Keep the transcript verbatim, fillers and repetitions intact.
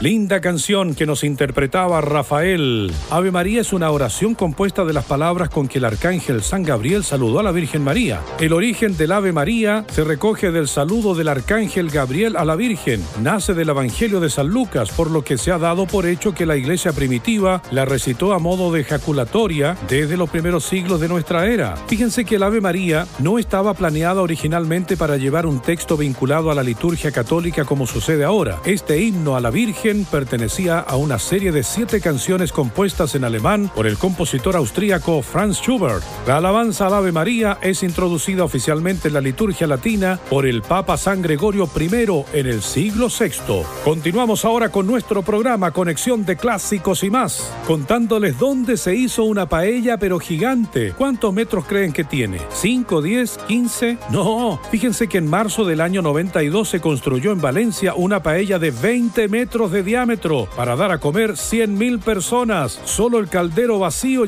Linda canción que nos interpretaba Rafael. Ave María es una oración compuesta de las palabras con que el arcángel San Gabriel saludó a la Virgen María. El origen del Ave María se recoge del saludo del arcángel Gabriel a la Virgen. Nace del Evangelio de San Lucas, por lo que se ha dado por hecho que la iglesia primitiva la recitó a modo de ejaculatoria desde los primeros siglos de nuestra era. Fíjense que el Ave María no estaba planeada originalmente para llevar un texto vinculado a la liturgia católica como sucede ahora. Este himno a la Virgen pertenecía a una serie de siete canciones compuestas en alemán por el compositor austríaco Franz Schubert. La alabanza al Ave María es introducida oficialmente en la liturgia latina por el Papa San Gregorio primero en el siglo sexto. Continuamos ahora con nuestro programa Conexión de Clásicos y más, contándoles dónde se hizo una paella pero gigante. ¿Cuántos metros creen que tiene? ¿cinco, diez, quince? No, fíjense que en marzo del año noventa y dos se construyó en Valencia una paella de veinte metros de diámetro para dar a comer cien mil personas. Solo el caldero vacío